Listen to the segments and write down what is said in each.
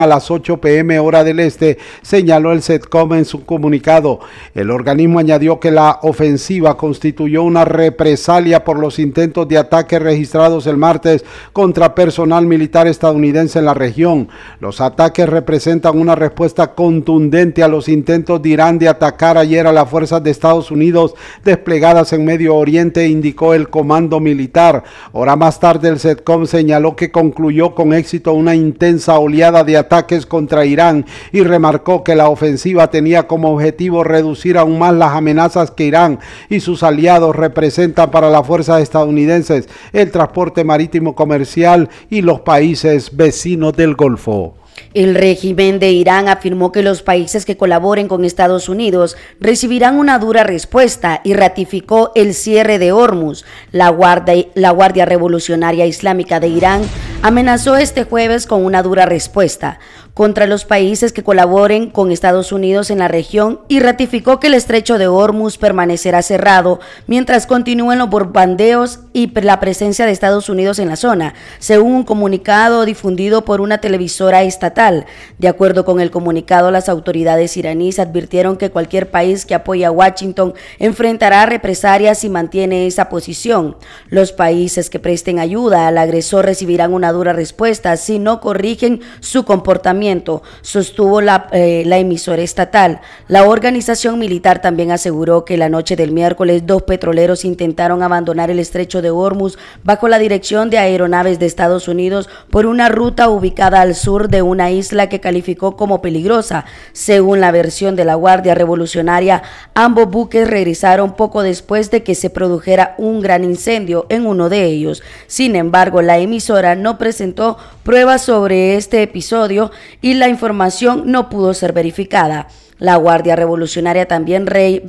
a las 8 p.m. hora del este, señaló el CENTCOM en su comunicado. El organismo añadió que la ofensiva constituyó una represalia por los intentos de ataque registrados el martes contra personal militar estadounidense en la región. Los ataques representan una respuesta contundente a los intentos de Irán de atacar ayer a las fuerzas de Estados Unidos desplegadas en Medio Oriente, indicó el comando militar. Hora más tarde, el CENTCOM señaló que concluyó con éxito una intensa oleada de ataques contra Irán y remarcó que la ofensiva tenía como objetivo reducir aún más las amenazas que Irán y sus aliados representan para las fuerzas estadounidenses, el transporte marítimo comercial y los países vecinos del Golfo. El régimen de Irán afirmó que los países que colaboren con Estados Unidos recibirán una dura respuesta y ratificó el cierre de Hormuz. La Guardia Revolucionaria Islámica de Irán amenazó este jueves con una dura respuesta contra los países que colaboren con Estados Unidos en la región y ratificó que el estrecho de Hormuz permanecerá cerrado mientras continúen los bombardeos y la presencia de Estados Unidos en la zona, según un comunicado difundido por una televisora estatal. De acuerdo con el comunicado, las autoridades iraníes advirtieron que cualquier país que apoye a Washington enfrentará represalias si mantiene esa posición. Los países que presten ayuda al agresor recibirán una dura respuesta si no corrigen su comportamiento, sostuvo la emisora estatal. La organización militar también aseguró que la noche del miércoles 2 petroleros intentaron abandonar el estrecho de Hormuz bajo la dirección de aeronaves de Estados Unidos por una ruta ubicada al sur de una isla que calificó como peligrosa. Según la versión de la Guardia Revolucionaria, ambos buques regresaron poco después de que se produjera un gran incendio en uno de ellos. Sin embargo, la emisora no presentó pruebas sobre este episodio y la información no pudo ser verificada. La Guardia Revolucionaria también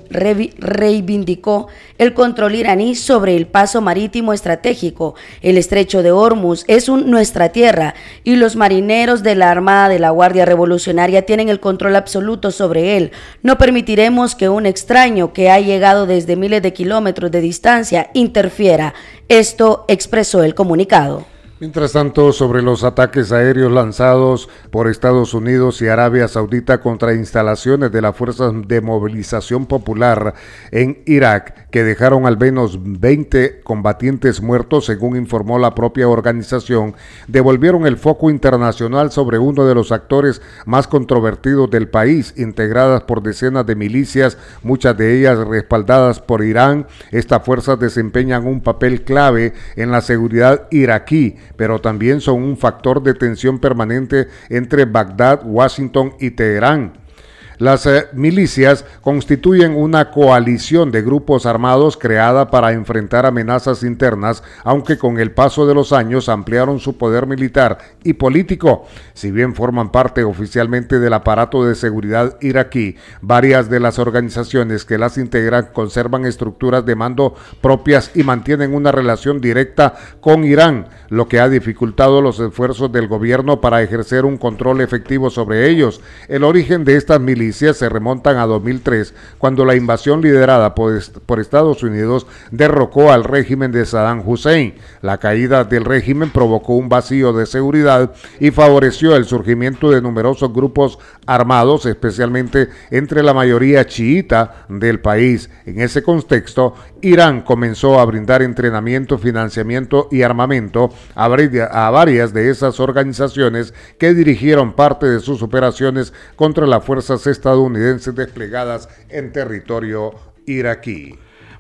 reivindicó el control iraní sobre el paso marítimo estratégico. El estrecho de Hormuz es nuestra tierra y los marineros de la Armada de la Guardia Revolucionaria tienen el control absoluto sobre él. No permitiremos que un extraño que ha llegado desde miles de kilómetros de distancia interfiera. Esto expresó el comunicado. Mientras tanto, sobre los ataques aéreos lanzados por Estados Unidos y Arabia Saudita contra instalaciones de las Fuerzas de Movilización Popular en Irak, que dejaron al menos 20 combatientes muertos, según informó la propia organización, devolvieron el foco internacional sobre uno de los actores más controvertidos del país, integradas por decenas de milicias, muchas de ellas respaldadas por Irán. Estas fuerzas desempeñan un papel clave en la seguridad iraquí, pero también son un factor de tensión permanente entre Bagdad, Washington y Teherán. Las milicias constituyen una coalición de grupos armados creada para enfrentar amenazas internas, aunque con el paso de los años ampliaron su poder militar y político. Si bien forman parte oficialmente del aparato de seguridad iraquí, varias de las organizaciones que las integran conservan estructuras de mando propias y mantienen una relación directa con Irán, lo que ha dificultado los esfuerzos del gobierno para ejercer un control efectivo sobre ellos. El origen de estas milicias se remontan a 2003, cuando la invasión liderada por Estados Unidos derrocó al régimen de Saddam Hussein. La caída del régimen provocó un vacío de seguridad y favoreció el surgimiento de numerosos grupos armados, especialmente entre la mayoría chiita del país. En ese contexto, Irán comenzó a brindar entrenamiento, financiamiento y armamento a varias de esas organizaciones que dirigieron parte de sus operaciones contra las fuerzas estadounidenses desplegadas en territorio iraquí.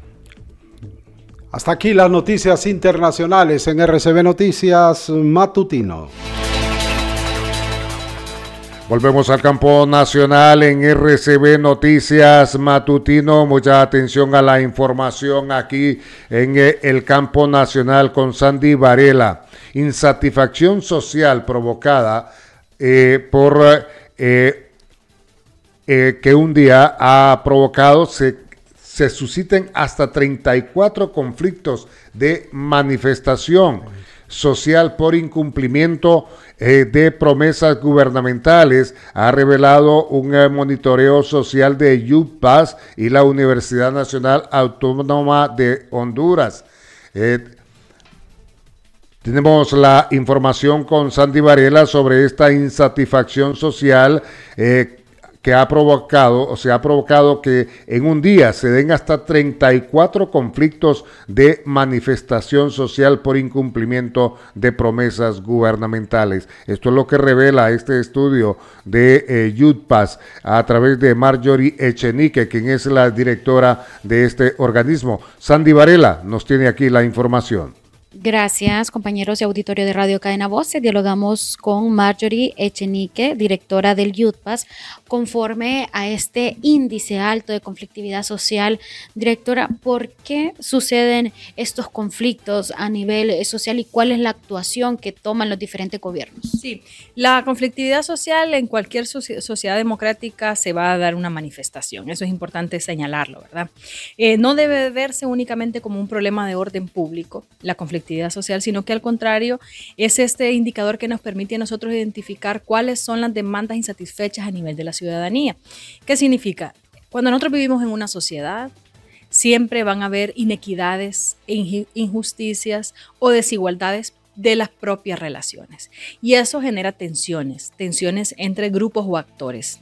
Hasta aquí las noticias internacionales en RCB Noticias Matutino. Volvemos al campo nacional en RCB Noticias Matutino. Mucha atención a la información aquí en el campo nacional con Sandy Varela. Insatisfacción social provocada por que un día ha provocado se susciten hasta 34 conflictos de manifestación social por incumplimiento de promesas gubernamentales, ha revelado un monitoreo social de UPAS y la Universidad Nacional Autónoma de Honduras. Tenemos la información con Sandy Varela sobre esta insatisfacción social que ha provocado, o se ha provocado que en un día se den hasta 34 conflictos de manifestación social por incumplimiento de promesas gubernamentales. Esto es lo que revela este estudio de UTPAS a través de Marjorie Echenique, quien es la directora de este organismo. Sandy Varela nos tiene aquí la información. Gracias, compañeros y auditorio de Radio Cadena Voz. Dialogamos con Marjorie Echenique, directora del UTPAS, conforme a este índice alto de conflictividad social. Directora, ¿por qué suceden estos conflictos a nivel social y cuál es la actuación que toman los diferentes gobiernos? Sí, la conflictividad social en cualquier sociedad democrática se va a dar una manifestación. Eso es importante señalarlo, ¿verdad? No debe verse únicamente como un problema de orden público, la conflictividad social, sino que al contrario es este indicador que nos permite a nosotros identificar cuáles son las demandas insatisfechas a nivel de la ciudadanía. ¿Qué significa? Cuando nosotros vivimos en una sociedad, siempre van a haber inequidades, injusticias o desigualdades de las propias relaciones. Y eso genera tensiones entre grupos o actores.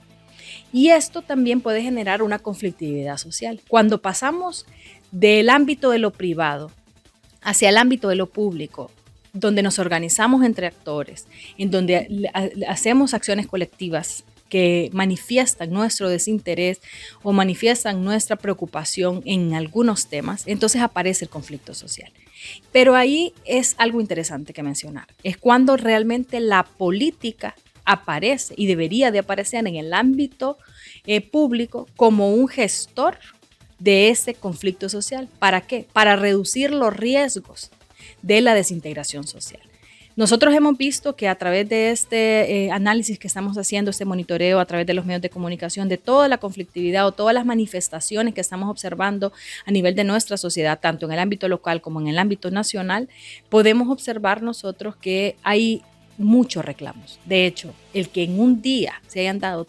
Y esto también puede generar una conflictividad social. Cuando pasamos del ámbito de lo privado hacia el ámbito de lo público, donde nos organizamos entre actores, en donde hacemos acciones colectivas que manifiestan nuestro desinterés o manifiestan nuestra preocupación en algunos temas, entonces aparece el conflicto social. Pero ahí es algo interesante que mencionar. Es cuando realmente la política aparece y debería de aparecer en el ámbito público como un gestor de ese conflicto social. ¿Para qué? Para reducir los riesgos de la desintegración social. Nosotros hemos visto que a través de este análisis que estamos haciendo, este monitoreo a través de los medios de comunicación, de toda la conflictividad o todas las manifestaciones que estamos observando a nivel de nuestra sociedad, tanto en el ámbito local como en el ámbito nacional, podemos observar nosotros que hay muchos reclamos. De hecho, el que en un día se hayan dado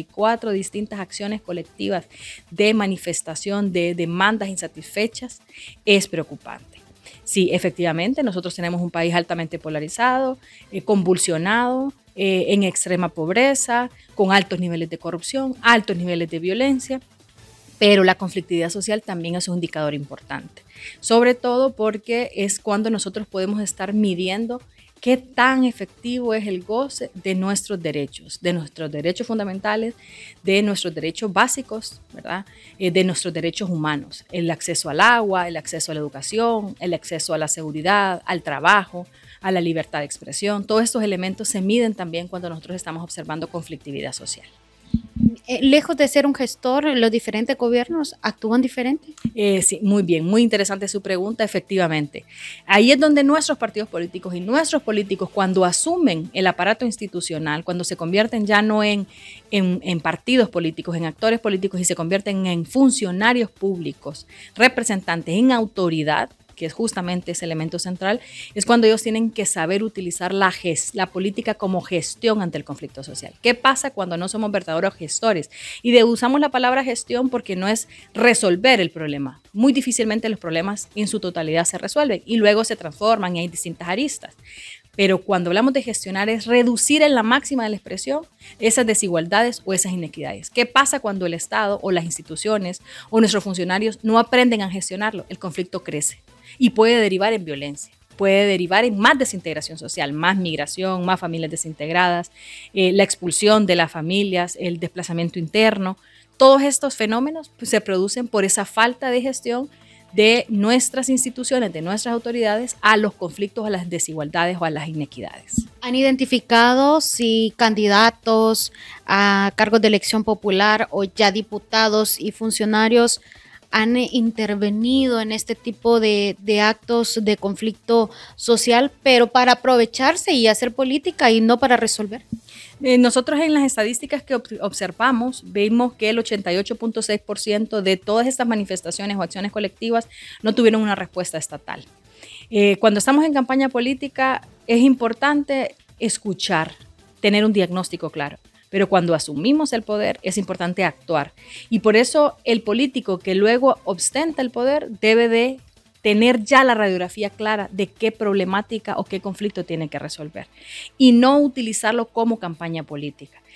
34 distintas acciones colectivas de manifestación de demandas insatisfechas es preocupante. Sí, efectivamente, nosotros tenemos un país altamente polarizado, convulsionado, en extrema pobreza, con altos niveles de corrupción, altos niveles de violencia, pero la conflictividad social también es un indicador importante, sobre todo porque es cuando nosotros podemos estar midiendo qué tan efectivo es el goce de nuestros derechos fundamentales, de nuestros derechos básicos, ¿verdad? De nuestros derechos humanos, el acceso al agua, el acceso a la educación, el acceso a la seguridad, al trabajo, a la libertad de expresión. Todos estos elementos se miden también cuando nosotros estamos observando conflictividad social. Lejos de ser un gestor, los diferentes gobiernos actúan diferente. Sí, muy bien, muy interesante su pregunta, efectivamente. Ahí es donde nuestros partidos políticos y nuestros políticos, cuando asumen el aparato institucional, cuando se convierten ya no en partidos políticos, en actores políticos y se convierten en funcionarios públicos, representantes en autoridad, que es justamente ese elemento central, es cuando ellos tienen que saber utilizar la política como gestión ante el conflicto social. ¿Qué pasa cuando no somos verdaderos gestores? Y usamos la palabra gestión porque no es resolver el problema. Muy difícilmente los problemas en su totalidad se resuelven y luego se transforman y hay distintas aristas. Pero cuando hablamos de gestionar es reducir en la máxima de la expresión esas desigualdades o esas inequidades. ¿Qué pasa cuando el Estado o las instituciones o nuestros funcionarios no aprenden a gestionarlo? El conflicto crece y puede derivar en violencia, puede derivar en más desintegración social, más migración, más familias desintegradas, la expulsión de las familias, el desplazamiento interno. Todos estos fenómenos se producen por esa falta de gestión de nuestras instituciones, de nuestras autoridades a los conflictos, a las desigualdades o a las inequidades. ¿Han identificado si candidatos a cargos de elección popular o ya diputados y funcionarios han intervenido en este tipo de actos de conflicto social, pero para aprovecharse y hacer política y no para resolver? Nosotros en las estadísticas que observamos, vimos que el 88.6% de todas estas manifestaciones o acciones colectivas no tuvieron una respuesta estatal. Cuando estamos en campaña política es importante escuchar, tener un diagnóstico claro. Pero cuando asumimos el poder es importante actuar. Y por eso el político que luego ostenta el poder debe de tener ya la radiografía clara de qué problemática o qué conflicto tiene que resolver y no utilizarlo como campaña política.